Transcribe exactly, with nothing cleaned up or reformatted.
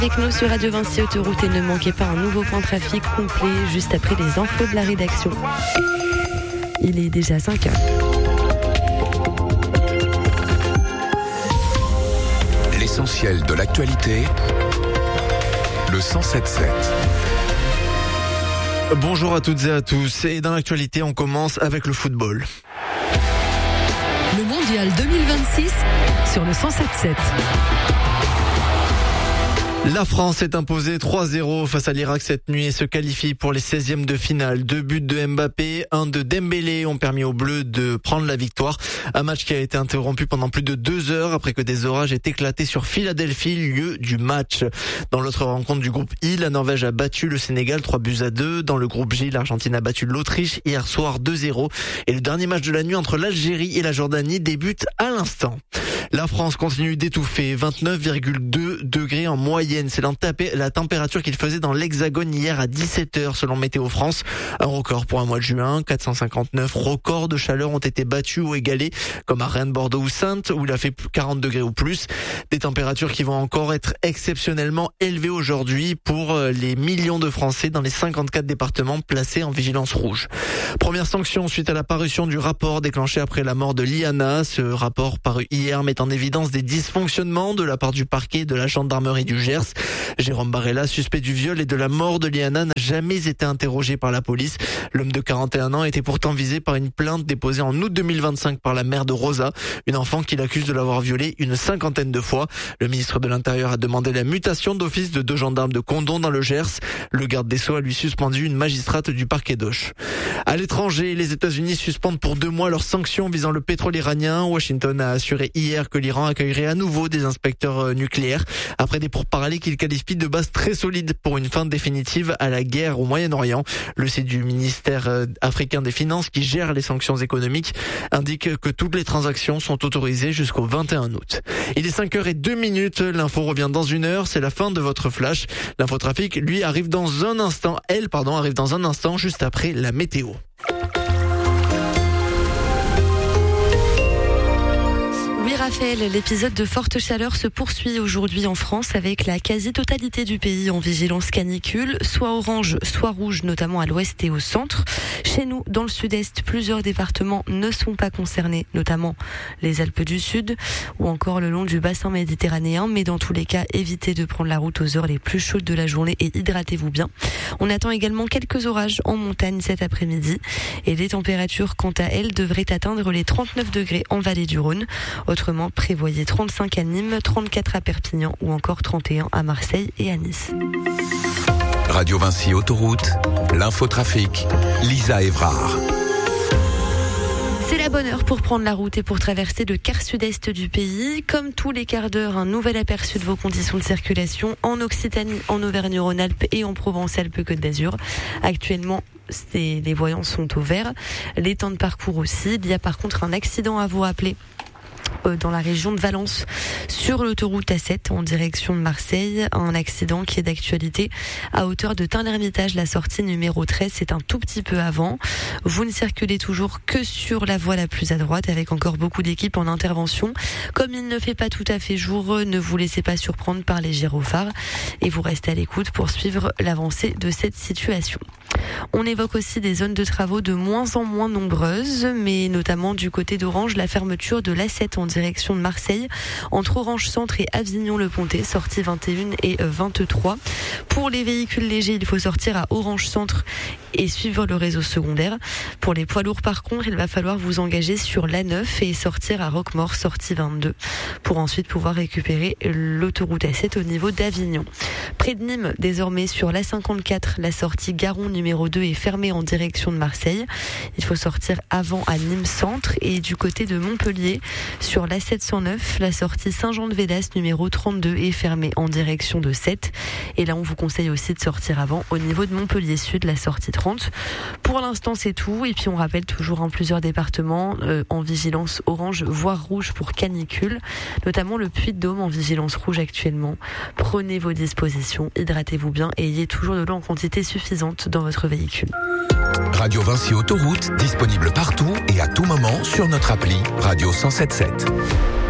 Avec nous sur Radio Vinci Autoroute et ne manquez pas un nouveau point trafic complet juste après les infos de la rédaction. Il est déjà cinq heures. L'essentiel de l'actualité, le cent sept sept. Bonjour à toutes et à tous. Et dans l'actualité, on commence avec le football. Le mondial deux mille vingt-six sur le cent sept sept. La France est imposée trois zéro face à l'Irak cette nuit et se qualifie pour les seizièmes de finale. Deux buts de Mbappé, un de Dembélé ont permis aux Bleus de prendre la victoire. Un match qui a été interrompu pendant plus de deux heures après que des orages aient éclaté sur Philadelphie, lieu du match. Dans l'autre rencontre du groupe I, la Norvège a battu le Sénégal trois buts à deux. Dans le groupe J, l'Argentine a battu l'Autriche hier soir deux zéro. Et le dernier match de la nuit entre l'Algérie et la Jordanie débute à l'instant. La France continue d'étouffer, vingt-neuf virgule deux degrés en moyenne. C'est la température qu'il faisait dans l'Hexagone hier à dix-sept heures selon Météo France. Un record pour un mois de juin, quatre cent cinquante-neuf records de chaleur ont été battus ou égalés, comme à Rennes, Bordeaux ou Saintes, où il a fait quarante degrés ou plus. Des températures qui vont encore être exceptionnellement élevées aujourd'hui pour les millions de Français dans les cinquante-quatre départements placés en vigilance rouge. Première sanction suite à la parution du rapport déclenché après la mort de Liana. Ce rapport paru hier met en évidence des dysfonctionnements de la part du parquet et de la gendarmerie du Gers. Jérôme Barella, suspect du viol et de la mort de Liana, n'a jamais été interrogé par la police. L'homme de quarante et un ans était pourtant visé par une plainte déposée en août deux mille vingt-cinq par la mère de Rosa, une enfant qu'il accuse de l'avoir violée une cinquantaine de fois. Le ministre de l'Intérieur a demandé la mutation d'office de deux gendarmes de Condom dans le Gers. Le garde des Sceaux a lui suspendu une magistrate du parquet d'Auch. À l'étranger, les États-Unis suspendent pour deux mois leurs sanctions visant le pétrole iranien. Washington a assuré hier que l'Iran accueillerait à nouveau des inspecteurs nucléaires après des pourparlers qu'il qualifie de base très solide pour une fin définitive à la guerre au Moyen-Orient. Le site du ministère africain des Finances qui gère les sanctions économiques indique que toutes les transactions sont autorisées jusqu'au vingt et un août. Il est cinq heures zéro deux minutes, l'info revient dans une heure, c'est la fin de votre flash. L'infotrafic, lui, arrive dans un instant, elle, pardon, arrive dans un instant juste après la météo. Raphaël, l'épisode de forte chaleur se poursuit aujourd'hui en France avec la quasi-totalité du pays en vigilance canicule, soit orange, soit rouge, notamment à l'ouest et au centre. Chez nous, dans le sud-est, plusieurs départements ne sont pas concernés, notamment les Alpes du Sud ou encore le long du bassin méditerranéen. Mais dans tous les cas, évitez de prendre la route aux heures les plus chaudes de la journée et hydratez-vous bien. On attend également quelques orages en montagne cet après-midi et les températures, quant à elles, devraient atteindre les trente-neuf degrés en vallée du Rhône. Autrement, prévoyez trente-cinq à Nîmes, trente-quatre à Perpignan ou encore trente et un à Marseille et à Nice. Radio Vinci Autoroute, l'infotrafic, Lisa Évrard. C'est la bonne heure pour prendre la route et pour traverser le quart sud-est du pays. Comme tous les quarts d'heure, un nouvel aperçu de vos conditions de circulation en Occitanie, en Auvergne-Rhône-Alpes et en Provence-Alpes-Côte d'Azur. Actuellement, les voyants sont au vert, les temps de parcours aussi. Il y a par contre un accident à vous rappeler dans la région de Valence sur l'autoroute A sept en direction de Marseille, un accident qui est d'actualité à hauteur de Tain-l'Hermitage, la sortie numéro treize, c'est un tout petit peu avant. Vous ne circulez toujours que sur la voie la plus à droite avec encore beaucoup d'équipes en intervention. Comme il ne fait pas tout à fait jour, ne vous laissez pas surprendre par les gyrophares et vous restez à l'écoute pour suivre l'avancée de cette situation. On évoque aussi des zones de travaux de moins en moins nombreuses, mais notamment du côté d'Orange, la fermeture de l'A sept en direction de Marseille, entre Orange Centre et Avignon-le-Pontet, sortie vingt et une et vingt-trois. Pour les véhicules légers, il faut sortir à Orange Centre et suivre le réseau secondaire. Pour les poids lourds, par contre, il va falloir vous engager sur l'A neuf et sortir à Roquemaure, sortie vingt-deux, pour ensuite pouvoir récupérer l'autoroute A sept au niveau d'Avignon. Près de Nîmes, désormais sur l'A cinquante-quatre, la sortie Garon numéro deux est fermée en direction de Marseille. Il faut sortir avant à Nîmes Centre et du côté de Montpellier, sur l'A sept cent neuf, la sortie Saint-Jean-de-Védas numéro trente-deux est fermée en direction de Sète. Et là, on vous conseille aussi de sortir avant au niveau de Montpellier Sud, la sortie trente. Pour l'instant, c'est tout. Et puis, on rappelle toujours en plusieurs départements euh, en vigilance orange, voire rouge pour canicule, notamment le Puy-de-Dôme en vigilance rouge actuellement. Prenez vos dispositions, hydratez-vous bien et ayez toujours de l'eau en quantité suffisante dans votre véhicule. Radio Vinci Autoroute, disponible partout et à tout moment sur notre appli Radio cent sept sept.